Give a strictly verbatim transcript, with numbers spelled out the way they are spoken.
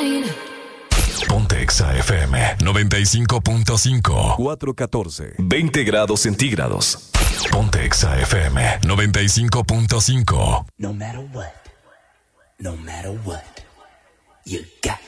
mine. Ponte Exa F M noventa y cinco punto cinco. cuatro catorce. veinte grados centígrados. Ponte Exa F M noventa y cinco punto cinco. No matter what, no matter what, you got